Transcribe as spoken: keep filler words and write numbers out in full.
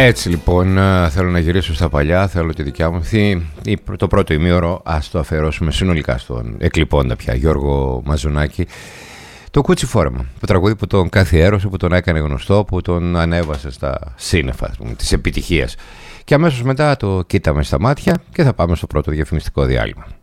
Έτσι λοιπόν, θέλω να γυρίσω στα παλιά, θέλω τη δικιά μου ευθύ. Το πρώτο ημίωρο ας το αφιερώσουμε συνολικά στον εκλειπώντα πια Γιώργο Μαζονάκη. Το Κούτσι Φόρεμα, το τραγούδι που τον καθιέρωσε, που τον έκανε γνωστό, που τον ανέβασε στα σύννεφα της επιτυχίας. Και αμέσως μετά το κοίταμε στα μάτια και θα πάμε στο πρώτο διαφημιστικό διάλειμμα.